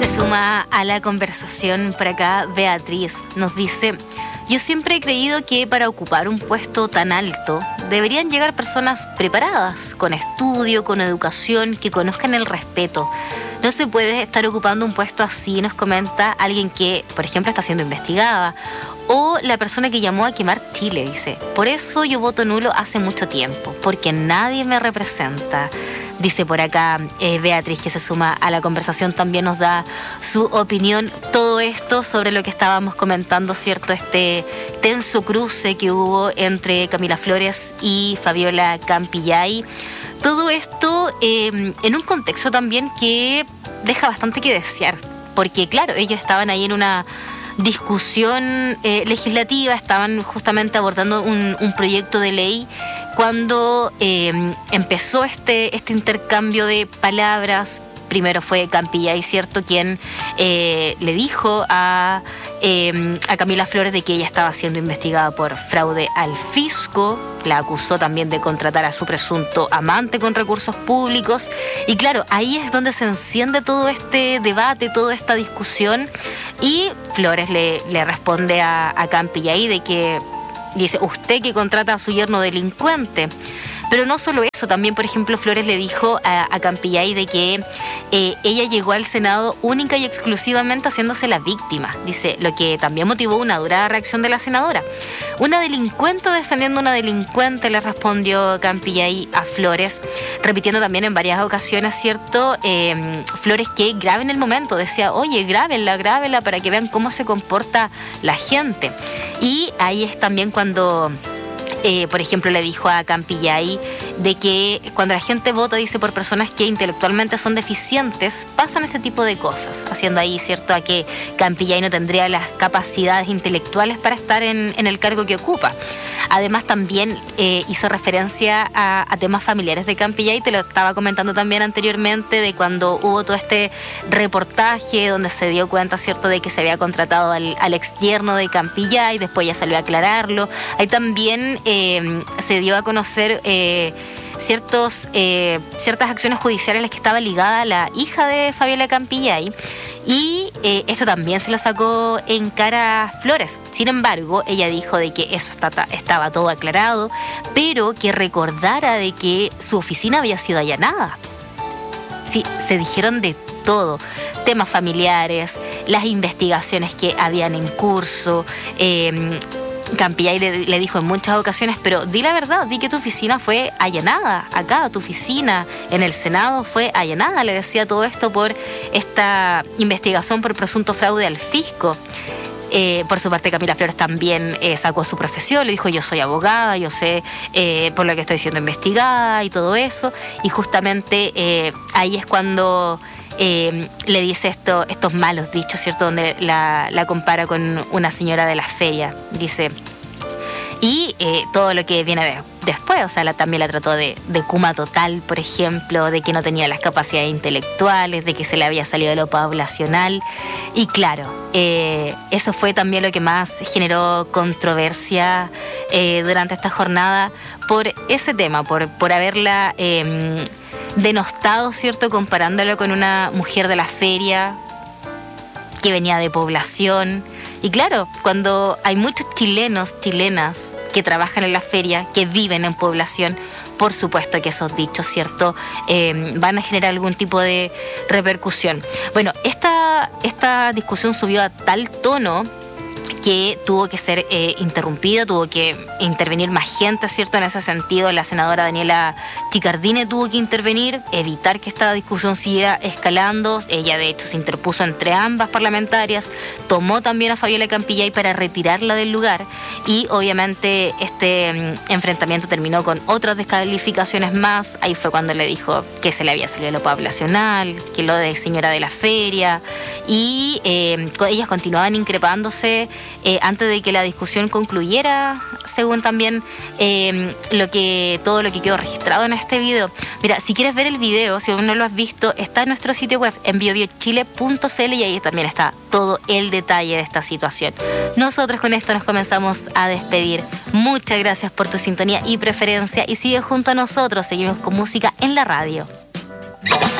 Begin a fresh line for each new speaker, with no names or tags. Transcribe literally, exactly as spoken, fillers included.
Se suma a la conversación por acá Beatriz. Nos dice: yo siempre he creído que para ocupar un puesto tan alto deberían llegar personas preparadas, con estudio, con educación, que conozcan el respeto. No se puede estar ocupando un puesto así, nos comenta alguien que, por ejemplo, está siendo investigada. O la persona que llamó a quemar Chile, dice: por eso yo voto nulo hace mucho tiempo, porque nadie me representa. Dice por acá eh, Beatriz, que se suma a la conversación, también nos da su opinión. Todo esto sobre lo que estábamos comentando, ¿cierto? Este tenso cruce que hubo entre Camila Flores y Fabiola Campillay. Todo esto eh, en un contexto también que deja bastante que desear, porque claro, ellos estaban ahí en una discusión eh, legislativa, estaban justamente abordando un, un proyecto de ley cuando eh, empezó este, este intercambio de palabras. Primero fue Campillay, ¿cierto?, quien eh, le dijo a, eh, a Camila Flores de que ella estaba siendo investigada por fraude al fisco. La acusó también de contratar a su presunto amante con recursos públicos. Y claro, ahí es donde se enciende todo este debate, toda esta discusión. Y Flores le, le responde a, a Campillay de que dice: usted que contrata a su yerno delincuente. Pero no solo eso, también, por ejemplo, Flores le dijo a, a Campillay de que eh, ella llegó al Senado única y exclusivamente haciéndose la víctima. Dice, lo que también motivó una dura reacción de la senadora. Una delincuente defendiendo a una delincuente, le respondió Campillay a Flores, repitiendo también en varias ocasiones, ¿cierto? Eh, Flores que graben el momento, decía: oye, grábenla, grábenla para que vean cómo se comporta la gente. Y ahí es también cuando... Eh, por ejemplo, le dijo a Campillay de que cuando la gente vota, dice, por personas que intelectualmente son deficientes, pasan ese tipo de cosas, haciendo ahí, ¿cierto?, a que Campillay no tendría las capacidades intelectuales para estar en, en el cargo que ocupa. Además, también eh, hizo referencia a, a temas familiares de Campillay. Te lo estaba comentando también anteriormente, de cuando hubo todo este reportaje donde se dio cuenta, ¿cierto?, de que se había contratado al, al exyerno de Campillay, después ya salió a aclararlo. Ahí también eh, se dio a conocer eh, ciertos, eh, ciertas acciones judiciales a las que estaba ligada la hija de Fabiola Campillay. Y eh, eso también se lo sacó en cara Flores. Sin embargo, ella dijo de que eso está, estaba todo aclarado, pero que recordara de que su oficina había sido allanada. Sí, se dijeron de todo, temas familiares, las investigaciones que habían en curso. eh, Campillay le, le dijo en muchas ocasiones: pero di la verdad, di que tu oficina fue allanada, acá tu oficina en el Senado fue allanada. Le decía todo esto por esta investigación por presunto fraude al fisco. Eh, por su parte, Camila Flores también eh, sacó su profesión, le dijo: yo soy abogada, yo sé eh, por lo que estoy siendo investigada y todo eso. Y justamente eh, ahí es cuando eh, le dice esto, estos malos dichos, ¿cierto?, donde la, la compara con una señora de la feria. Dice, y eh, todo lo que viene de, después, o sea, la, también la trató de, de Kuma total, por ejemplo, de que no tenía las capacidades intelectuales, de que se le había salido de lo poblacional. Y claro, eh, eso fue también lo que más generó controversia eh, durante esta jornada por ese tema, por, por haberla eh, denostado, ¿cierto?, comparándolo con una mujer de la feria que venía de población. Y claro, cuando hay muchos chilenos, chilenas que trabajan en la feria, que viven en población, por supuesto que esos dichos, ¿cierto?, eh, van a generar algún tipo de repercusión. Bueno, esta, esta discusión subió a tal tono que tuvo que ser eh, interrumpida, tuvo que intervenir más gente, ¿cierto? En ese sentido, la senadora Daniela Chicardine tuvo que intervenir, evitar que esta discusión siguiera escalando. Ella, de hecho, se interpuso entre ambas parlamentarias, tomó también a Fabiola Campillay para retirarla del lugar y, obviamente, este mm, enfrentamiento terminó con otras descalificaciones más. Ahí fue cuando le dijo que se le había salido lo poblacional, que lo de señora de la feria, y eh, ellas continuaban increpándose Eh, antes de que la discusión concluyera, según también eh, lo que todo lo que quedó registrado en este video. Mira, si quieres ver el video, si aún no lo has visto, está en nuestro sitio web en biobiochile punto c l y ahí también está todo el detalle de esta situación. Nosotros con esto nos comenzamos a despedir. Muchas gracias por tu sintonía y preferencia y sigue junto a nosotros. Seguimos con música en la radio.